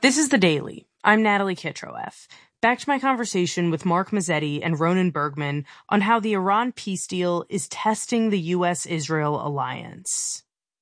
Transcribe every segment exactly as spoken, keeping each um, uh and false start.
This is The Daily. I'm Natalie Kitroeff. Back to my conversation with Mark Mazzetti and Ronen Bergman on how the Iran peace deal is testing the U S Israel alliance.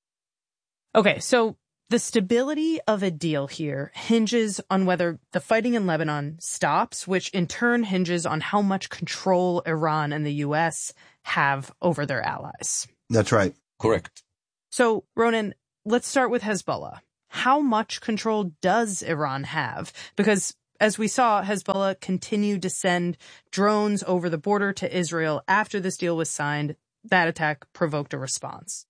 Okay, so the stability of a deal here hinges on whether the fighting in Lebanon stops, which in turn hinges on how much control Iran and the U S have over their allies. That's right. Correct. So, Ronen, let's start with Hezbollah. How much control does Iran have? Because as we saw, Hezbollah continued to send drones over the border to Israel after this deal was signed. That attack provoked a response.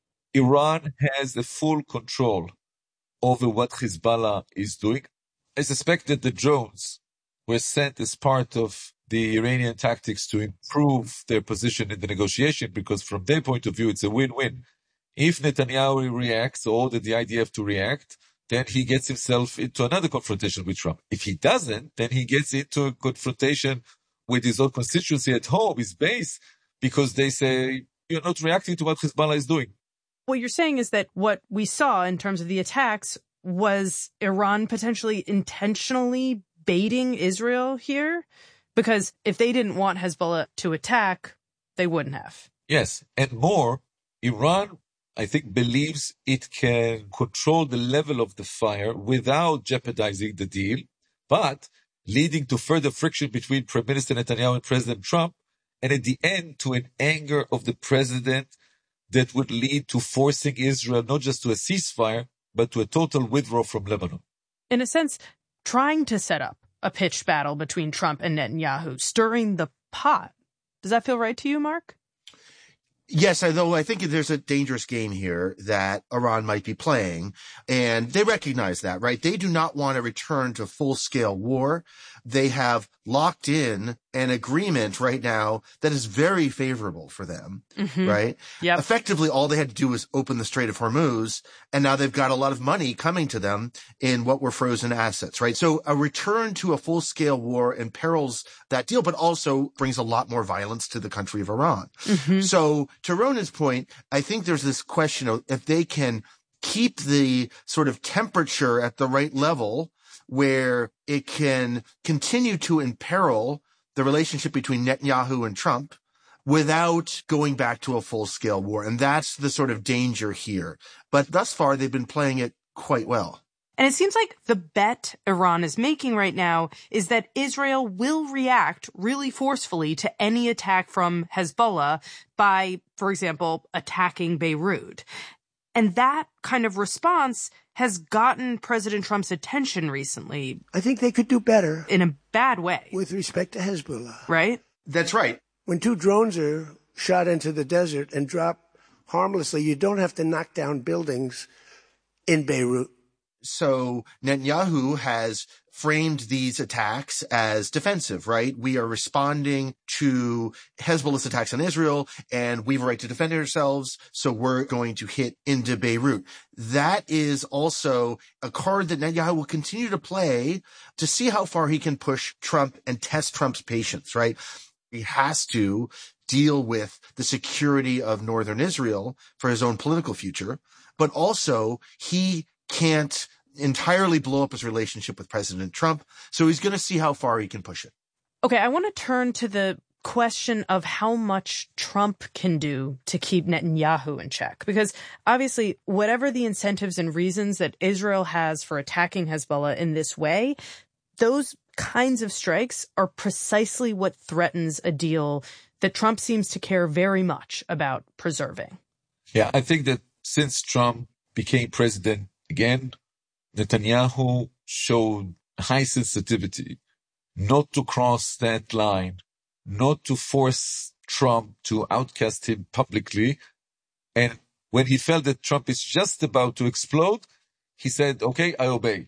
Iran has the full control over what Hezbollah is doing. I suspect that the drones were sent as part of the Iranian tactics to improve their position in the negotiation, because from their point of view, it's a win-win. If Netanyahu reacts, or ordered the I D F to react, then he gets himself into another confrontation with Trump. If he doesn't, then he gets into a confrontation with his own constituency at home, his base, because they say, you're not reacting to what Hezbollah is doing. What you're saying is that what we saw in terms of the attacks was Iran potentially intentionally baiting Israel here? Because if they didn't want Hezbollah to attack, they wouldn't have. Yes, and more, Iran, I think, believes it can control the level of the fire without jeopardizing the deal, but leading to further friction between Prime Minister Netanyahu and President Trump, and at the end to an anger of the president that would lead to forcing Israel not just to a ceasefire, but to a total withdrawal from Lebanon. In a sense, trying to set up a pitched battle between Trump and Netanyahu, stirring the pot. Does that feel right to you, Mark? Yes, although I think there's a dangerous game here that Iran might be playing, and they recognize that, right? They do not want to return to full-scale war. They have locked in an agreement right now that is very favorable for them, mm-hmm. right? Yep. Effectively, all they had to do was open the Strait of Hormuz, and now they've got a lot of money coming to them in what were frozen assets, right? So a return to a full-scale war imperils that deal, but also brings a lot more violence to the country of Iran. Mm-hmm. So to Ronen's point, I think there's this question of if they can keep the sort of temperature at the right level where it can continue to imperil the relationship between Netanyahu and Trump without going back to a full-scale war. And that's the sort of danger here. But thus far, they've been playing it quite well. And it seems like the bet Iran is making right now is that Israel will react really forcefully to any attack from Hezbollah by, for example, attacking Beirut. And that kind of response has gotten President Trump's attention recently. I think they could do better. In a bad way. With respect to Hezbollah. Right? That's right. When two drones are shot into the desert and drop harmlessly, you don't have to knock down buildings in Beirut. So Netanyahu has framed these attacks as defensive, right? We are responding to Hezbollah's attacks on Israel, and we have a right to defend ourselves, so we're going to hit into Beirut. That is also a card that Netanyahu will continue to play to see how far he can push Trump and test Trump's patience, right? He has to deal with the security of northern Israel for his own political future, but also he can't entirely blow up his relationship with President Trump. So he's going to see how far he can push it. Okay, I want to turn to the question of how much Trump can do to keep Netanyahu in check. Because obviously, whatever the incentives and reasons that Israel has for attacking Hezbollah in this way, those kinds of strikes are precisely what threatens a deal that Trump seems to care very much about preserving. Yeah, I think that since Trump became president again, Netanyahu showed high sensitivity not to cross that line, not to force Trump to outcast him publicly. And when he felt that Trump is just about to explode, he said, okay, I obey.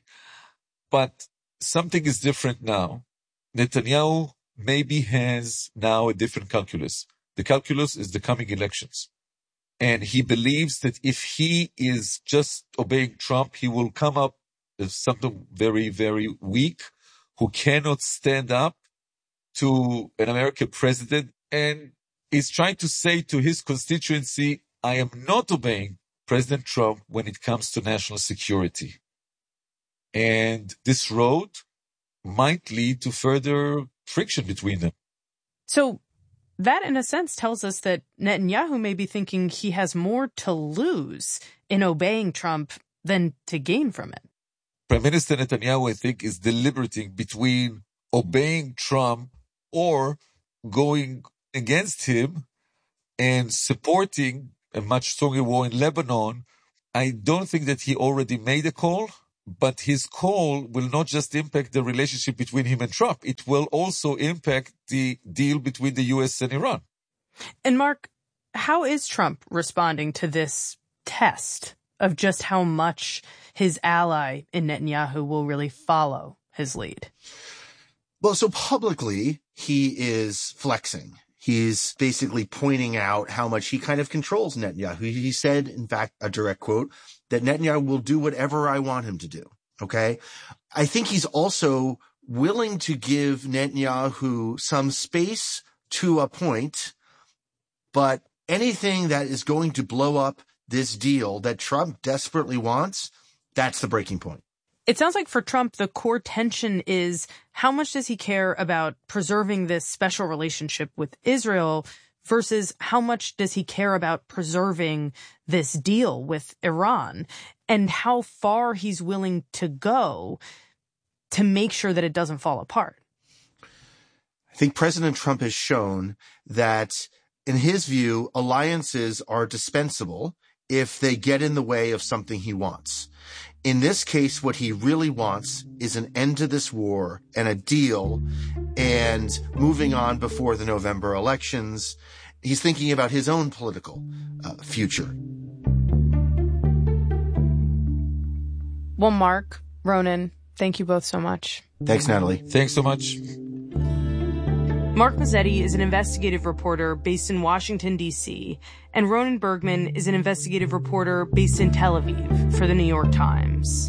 But something is different now. Netanyahu maybe has now a different calculus. The calculus is the coming elections. And he believes that if he is just obeying Trump, he will come up as something very, very weak, who cannot stand up to an American president, and is trying to say to his constituency, I am not obeying President Trump when it comes to national security. And this road might lead to further friction between them. So that, in a sense, tells us that Netanyahu may be thinking he has more to lose in obeying Trump than to gain from it. Prime Minister Netanyahu, I think, is deliberating between obeying Trump or going against him and supporting a much stronger war in Lebanon. I don't think that he already made a call, but his call will not just impact the relationship between him and Trump. It will also impact the deal between the U S and Iran. And Mark, how is Trump responding to this test of just how much his ally in Netanyahu will really follow his lead? Well, so publicly, he is flexing. He's basically pointing out how much he kind of controls Netanyahu. He said, in fact, a direct quote, that Netanyahu will do whatever I want him to do. Okay. I think he's also willing to give Netanyahu some space to a point, but anything that is going to blow up this deal that Trump desperately wants, that's the breaking point. It sounds like for Trump, the core tension is how much does he care about preserving this special relationship with Israel versus how much does he care about preserving this deal with Iran and how far he's willing to go to make sure that it doesn't fall apart. I think President Trump has shown that, in his view, alliances are dispensable if they get in the way of something he wants. In this case, what he really wants is an end to this war and a deal and moving on before the November elections. He's thinking about his own political uh, future. Well, Mark, Ronan, thank you both so much. Thanks, Natalie. Thanks so much. Mark Mazzetti is an investigative reporter based in Washington, D C, and Ronan Bergman is an investigative reporter based in Tel Aviv for the New York Times.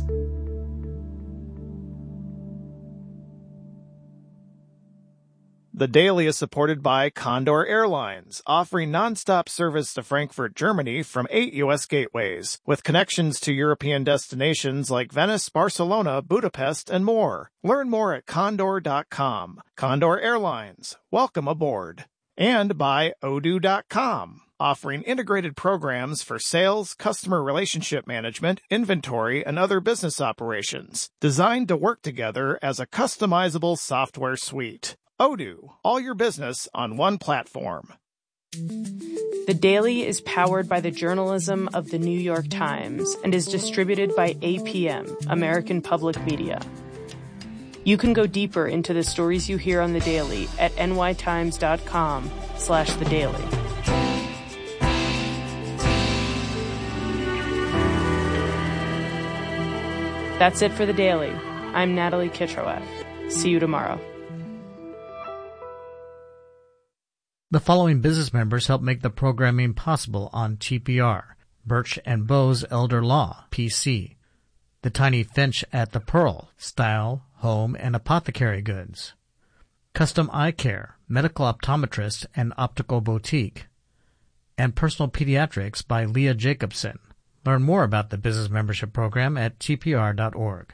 The Daily is supported by Condor Airlines, offering nonstop service to Frankfurt, Germany from eight U S gateways, with connections to European destinations like Venice, Barcelona, Budapest, and more. Learn more at condor dot com. Condor Airlines, welcome aboard. And by Odoo dot com, offering integrated programs for sales, customer relationship management, inventory, and other business operations, designed to work together as a customizable software suite. Odoo, all your business on one platform. The Daily is powered by the journalism of the New York Times and is distributed by A P M, American Public Media. You can go deeper into the stories you hear on The Daily at nytimes.com slash The Daily. That's it for The Daily. I'm Natalie Kitroeff. See you tomorrow. The following business members help make the programming possible on T P R. Birch and Bowes Elder Law, P C. The Tiny Finch at the Pearl, Style, Home, and Apothecary Goods. Custom Eye Care, Medical Optometrist and Optical Boutique. And Personal Pediatrics by Leah Jacobson. Learn more about the business membership program at T P R dot org.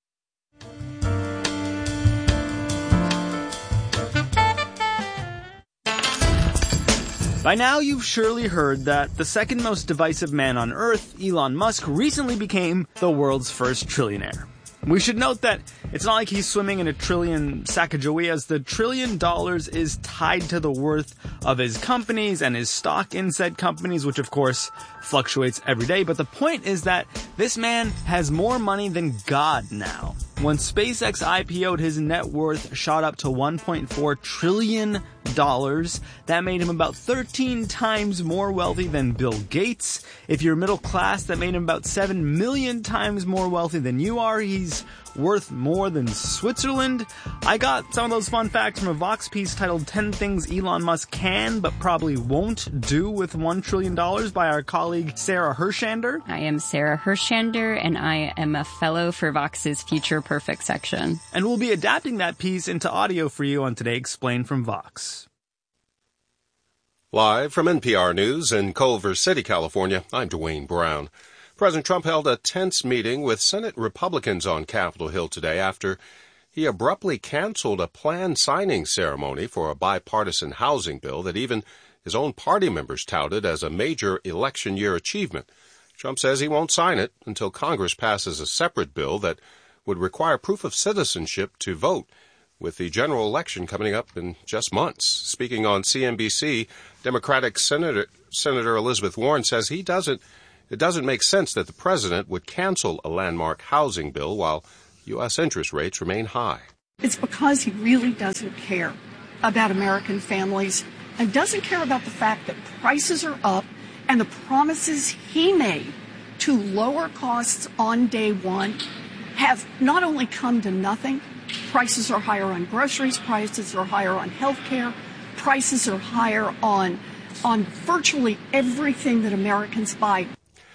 By now, you've surely heard that the second most divisive man on Earth, Elon Musk, recently became the world's first trillionaire. We should note that it's not like he's swimming in a trillion Sacagaweas. The trillion dollars is tied to the worth of his companies and his stock in said companies, which of course fluctuates every day. But the point is that this man has more money than God now. When SpaceX I P O'd, his net worth shot up to one point four trillion dollars. That made him about thirteen times more wealthy than Bill Gates. If you're middle class, that made him about seven million times more wealthy than you are. He's worth more than Switzerland. I got some of those fun facts from a Vox piece titled ten Things Elon Musk Can But Probably Won't Do with one trillion dollars by our colleague Sarah Hershander. I am Sarah Hershander, and I am a fellow for Vox's Future Perfect section. And we'll be adapting that piece into audio for you on Today Explained from Vox. Live from N P R News in Culver City, California, I'm Dwayne Brown. President Trump held a tense meeting with Senate Republicans on Capitol Hill today after he abruptly canceled a planned signing ceremony for a bipartisan housing bill that even his own party members touted as a major election year achievement. Trump says he won't sign it until Congress passes a separate bill that would require proof of citizenship to vote, with the general election coming up in just months. Speaking on C N B C, Democratic Senator, Senator Elizabeth Warren says he doesn't, it doesn't make sense that the president would cancel a landmark housing bill while U S interest rates remain high. It's because he really doesn't care about American families and doesn't care about the fact that prices are up and the promises he made to lower costs on day one have not only come to nothing. Prices are higher on groceries, prices are higher on health care, prices are higher on, on virtually everything that Americans buy.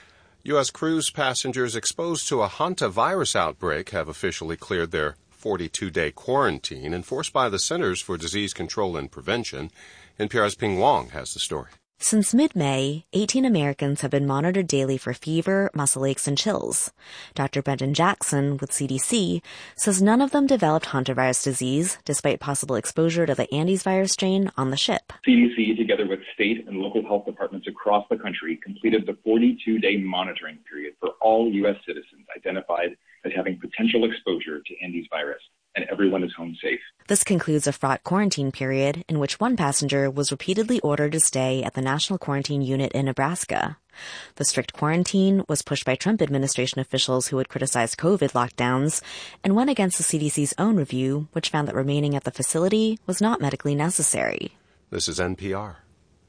U S cruise passengers exposed to a hantavirus outbreak have officially cleared their forty-two day quarantine enforced by the Centers for Disease Control and Prevention. N P R's Ping Wong has the story. Since mid-May, eighteen Americans have been monitored daily for fever, muscle aches, and chills. Doctor Brendan Jackson with C D C says none of them developed hantavirus disease, despite possible exposure to the Andes virus strain on the ship. C D C, together with state and local health departments across the country, completed the forty-two day monitoring period for all U S citizens identified as having potential exposure to Andes virus, and everyone is home safe. This concludes a fraught quarantine period in which one passenger was repeatedly ordered to stay at the National Quarantine Unit in Nebraska. The strict quarantine was pushed by Trump administration officials who had criticized COVID lockdowns and went against the C D C's own review, which found that remaining at the facility was not medically necessary. This is N P R.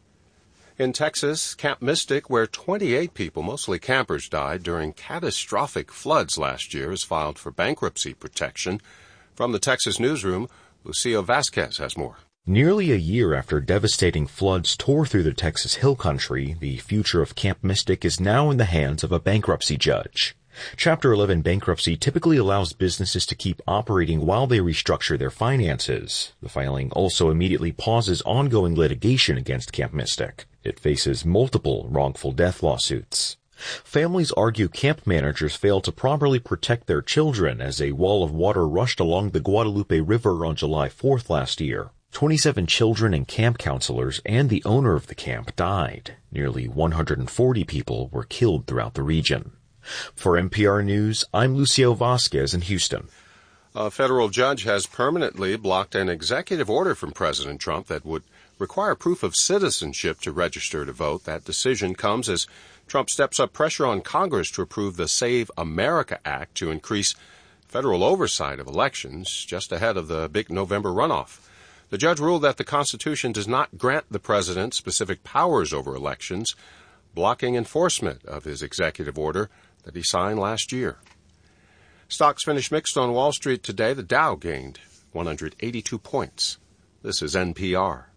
In Texas, Camp Mystic, where twenty-eight people, mostly campers, died during catastrophic floods last year, is filed for bankruptcy protection. From the Texas newsroom, Lucio Vasquez has more. Nearly a year after devastating floods tore through the Texas Hill Country, the future of Camp Mystic is now in the hands of a bankruptcy judge. Chapter eleven bankruptcy typically allows businesses to keep operating while they restructure their finances. The filing also immediately pauses ongoing litigation against Camp Mystic. It faces multiple wrongful death lawsuits. Families argue camp managers failed to properly protect their children as a wall of water rushed along the Guadalupe River on July fourth last year. twenty-seven children and camp counselors and the owner of the camp died. Nearly one hundred forty people were killed throughout the region. For N P R News, I'm Lucio Vasquez in Houston. A federal judge has permanently blocked an executive order from President Trump that would require proof of citizenship to register to vote. That decision comes as Trump steps up pressure on Congress to approve the Save America Act to increase federal oversight of elections just ahead of the big November runoff. The judge ruled that the Constitution does not grant the president specific powers over elections, blocking enforcement of his executive order that he signed last year. Stocks finished mixed on Wall Street today. The Dow gained one hundred eighty-two points. This is N P R.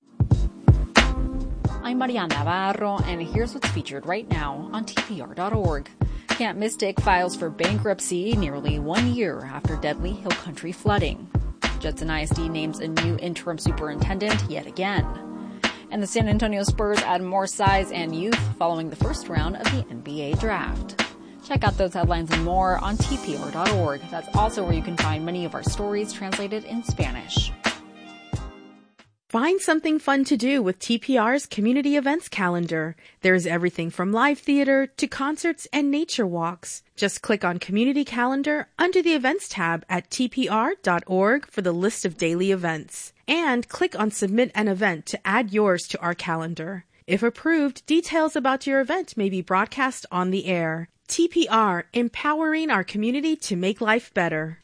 I'm Mariana Navarro, and here's what's featured right now on T P R dot org. Camp Mystic files for bankruptcy nearly one year after deadly Hill Country flooding. Judson I S D names a new interim superintendent yet again. And the San Antonio Spurs add more size and youth following the first round of the N B A draft. Check out those headlines and more on T P R dot org. That's also where you can find many of our stories translated in Spanish. Find something fun to do with T P R's community events calendar. There's everything from live theater to concerts and nature walks. Just click on Community Calendar under the Events tab at T P R dot org for the list of daily events. And click on Submit an Event to add yours to our calendar. If approved, details about your event may be broadcast on the air. T P R, empowering our community to make life better.